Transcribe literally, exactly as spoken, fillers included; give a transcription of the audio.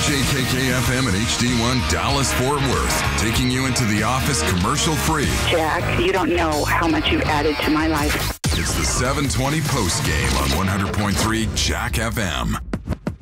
J K K F M and H D one Dallas Fort Worth, taking you into the office commercial-free. Jack, you don't know how much you've added to my life. It's the seven twenty post game on one hundred point three Jack F M.